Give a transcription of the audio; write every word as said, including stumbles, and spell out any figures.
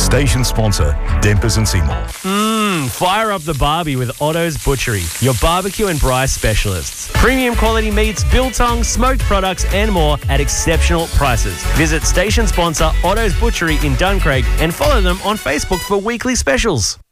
Station sponsor, Dempers and Seymour. Mmm, fire up the barbie with Otto's Butchery, your barbecue and braai specialists. Premium quality meats, biltong, smoked products and more at exceptional prices. Visit station sponsor Otto's Butchery in Duncraig and follow them on Facebook for weekly specials.